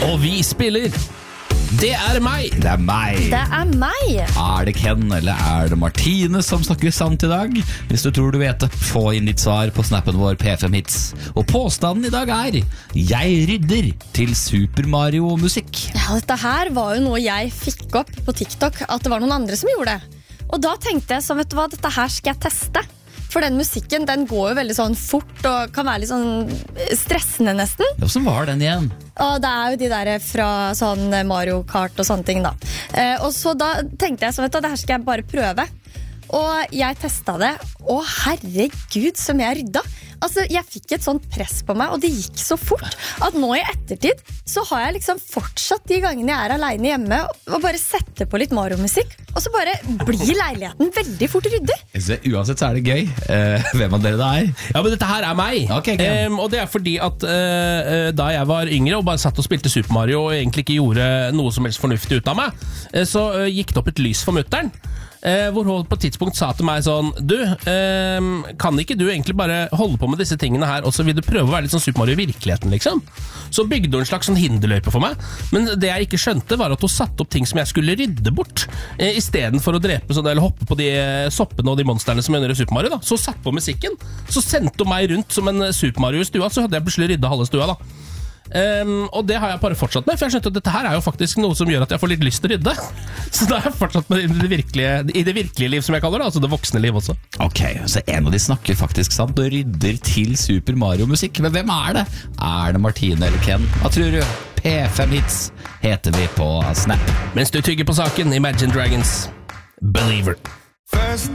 Og vi spiller. Det er meg. Det er meg. Det er meg. Er det Ken, eller er det Martine som snakker sant i dag? Hvis du tror du vet det, få inn ditt svar på snappen vår P5 Hits. Og påstanden i dag er: jeg rydder til Super Mario-musikk. Ja, dette her var jo noe jeg fikk opp på TikTok, at det var noen andre som gjorde det. Og da tenkte jeg så, vet du hva, dette her skal jeg teste. For den musikken, den går jo veldig sånn fort og kan være litt sånn stressende nesten. Hvordan var den igjen? Og det er jo de der fra sånn Mario Kart og sånne ting da. Og så da tenkte jeg så, vet du, det her skal jeg bare prøve. Og jeg testet det, og herregud som jeg rydda. Altså, jeg fikk et sånt press på meg, og det gikk så fort at nå i ettertid så har jeg liksom fortsatt de gangene jeg er alene hjemme og bare setter på litt Mario-musikk, og så bare blir leiligheten veldig fort ryddig. Så uansett så er det gøy. Hvem av dere det er? Ja, men dette her er meg. Okay. Og det er fordi at da jeg var yngre og bare satt og spilte Super Mario og egentlig ikke gjorde noe som helst fornuftig ut av meg, så gikk det opp et lys for mutteren. Hvor hun på et tidspunkt sa til meg sånn: du, kan ikke du egentlig bare holde på med disse tingene her, og så vil du prøve å være litt sånn Super Mario i virkeligheten, liksom? Så bygde hun en slags sånn hinderløype for meg. Men det jeg ikke skjønte var at hun satte opp ting som jeg skulle rydde bort, i stedet for å drepe sånn, eller hoppe på de soppene og de monsterne som under i Super Mario da. Så satt på musikken, så sendte hun meg rundt som en Super Mario i stua. Så hadde jeg plutselig ryddet halve stua da. Og det har jeg bare fortsatt med, for jeg skjønte at dette her er jo faktisk noe som gjør at jeg får litt lyst til å rydde. Så da har jeg fortsatt med i det virkelige liv, som jeg kaller det, altså det voksne liv også. Ok, så en av de snakker faktisk sant og rydder til Super Mario-musikk. Men hvem er det? Er det Martine eller Ken? Hva tror du? P5 Hits heter vi på Snap. Mens du tygger på saken, Imagine Dragons Believer.